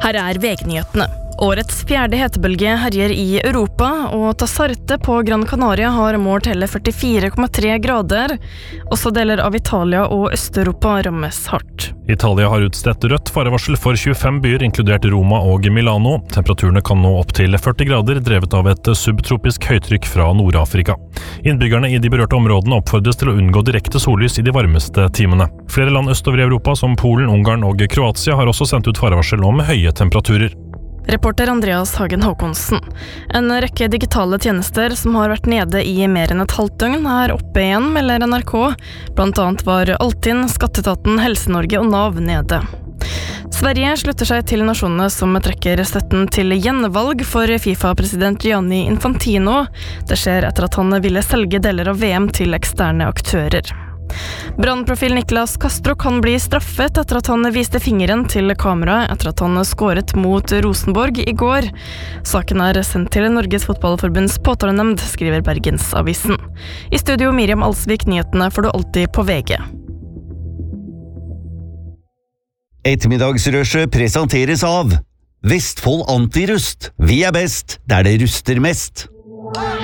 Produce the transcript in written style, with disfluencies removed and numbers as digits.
Her VG-nyhetene. Årets fjerde hetebølge herjer i Europa, og Tassarte på Gran Canaria har målt hele 44,3 grader. Også deler av Italia og Øst-Europa rammes hardt. Italia har utstedt rødt farevarsel for 25 byer, inkludert Roma og Milano. Temperaturene kan nå opp til 40 grader, drevet av et subtropisk høytrykk fra Nord-Afrika. Innbyggerne i de berørte områdene oppfordres til å unngå direkte sollys i de varmeste timene. Flere land østover i Europa, som Polen, Ungarn og Kroatia, har også sendt ut farevarsel om høye temperaturer. Reporter Andreas Hagen Håkonsen. En rekke digitale tjenester som har vært nede i mer enn et halvt døgn oppe igjen, melder NRK. Blant annet var Altinn, Skatteetaten, Helse-Norge og Nav nede. Sverige slutter seg til nasjonene som trekker støtten til gjenvalg for FIFA-president Gianni Infantino. Det skjer etter at han ville selge deler av VM til eksterne aktører. Brannprofil Niklas Castro kan bli straffet etter at han viste fingeren til kamera etter at han skåret mot Rosenborg i går. Saken sendt til Norges Fotballforbunds påtalenemnd, skriver Bergensavisen. I studio Miriam Alsvik, nyhetene får du alltid på VG. Ettermiddagsrushet presenteres av Vestfold Antirust. Vi best der det ruster mest.